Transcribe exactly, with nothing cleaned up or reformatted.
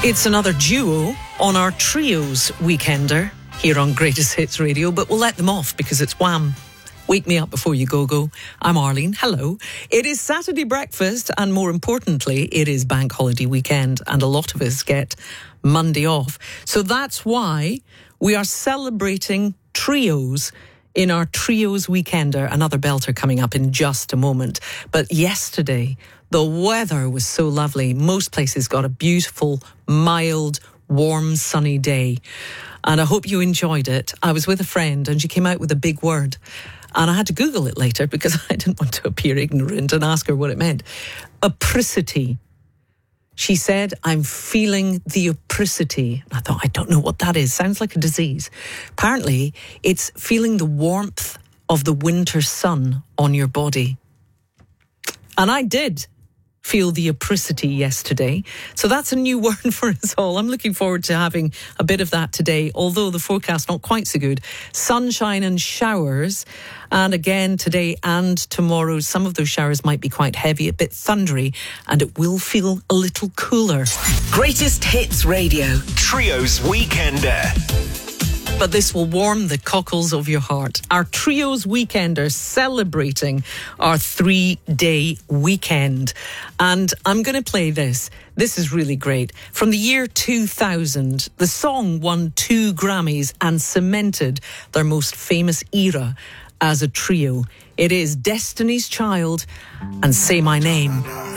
It's another duo on our Trios Weekender here on Greatest Hits Radio, but we'll let them off because it's Wham! Wake Me Up Before You Go Go. I'm Arlene. Hello. It is Saturday breakfast, and more importantly, it is bank holiday weekend, and a lot of us get Monday off. So that's why we are celebrating trios in our Trios Weekender. Another belter coming up in just a moment. But yesterday, the weather was so lovely. Most places got a beautiful, mild, warm, sunny day. And I hope you enjoyed it. I was with a friend and she came out with a big word. And I had to Google it later because I didn't want to appear ignorant and ask her what it meant. Apricity. She said, I'm feeling the apricity. I thought, I don't know what that is. Sounds like a disease. Apparently, it's feeling the warmth of the winter sun on your body. And I did feel the apricity yesterday. So that's a new word for us all. I'm looking forward to having a bit of that today, although the forecast not quite so good. Sunshine and showers. And again, today and tomorrow, some of those showers might be quite heavy, a bit thundery, and it will feel a little cooler. Greatest Hits Radio. Trios Weekender. But this will warm the cockles of your heart. Our Trios Weekender celebrating our three-day weekend. And I'm going to play this. This is really great. From the year two thousand, the song won two Grammys and cemented their most famous era as a trio. It is Destiny's Child and Say My Name.